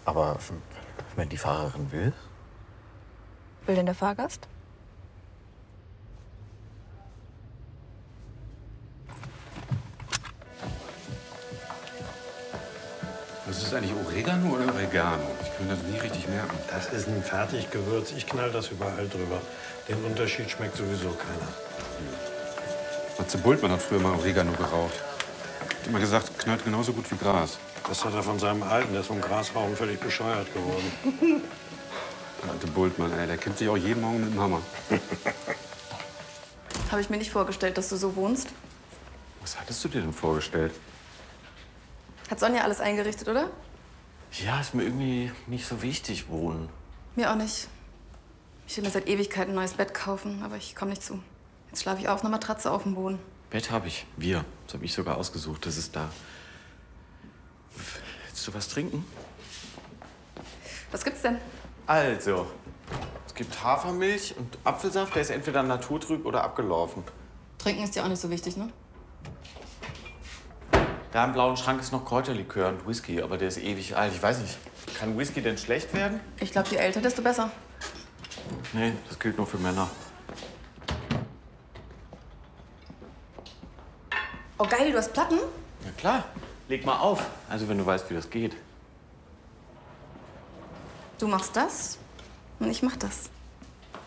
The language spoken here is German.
Aber wenn die Fahrerin will? Will denn der Fahrgast? Was ist eigentlich Oregano oder Oregano? Ich kann das nie richtig merken. Das ist ein Fertiggewürz. Ich knall das überall drüber. Den Unterschied schmeckt sowieso keiner. Matze Bultmann hat früher mal Oregano geraucht. Hat immer gesagt, knallt genauso gut wie Gras. Das hat er von seinem Alten, der ist vom Grasrauchen völlig bescheuert geworden. Der alte Bultmann, ey, der kämpft sich auch jeden Morgen mit dem Hammer. Habe ich mir nicht vorgestellt, dass du so wohnst. Was hattest du dir denn vorgestellt? Hat Sonja alles eingerichtet, oder? Ja, ist mir irgendwie nicht so wichtig, wohnen. Mir auch nicht. Ich will mir seit Ewigkeiten ein neues Bett kaufen, aber ich komme nicht zu. Jetzt schlafe ich auf einer Matratze auf dem Boden. Bett habe ich. Wir. Das habe ich sogar ausgesucht. Das ist da. Willst du was trinken? Was gibt's denn? Also, es gibt Hafermilch und Apfelsaft. Der ist entweder naturtrüb oder abgelaufen. Trinken ist dir auch nicht so wichtig, ne? Da im blauen Schrank ist noch Kräuterlikör und Whisky, aber der ist ewig alt. Ich weiß nicht, kann Whisky denn schlecht werden? Ich glaube, je älter, desto besser. Nee, das gilt nur für Männer. Oh geil, du hast Platten? Na klar, leg mal auf. Also wenn du weißt, wie das geht. Du machst das und ich mach das.